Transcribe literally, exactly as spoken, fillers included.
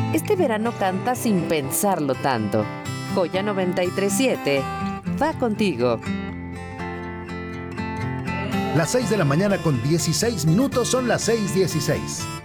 Este verano canta sin pensarlo tanto. Joya noventa y tres siete va contigo. Las seis de la mañana con dieciséis minutos, son las seis dieciséis.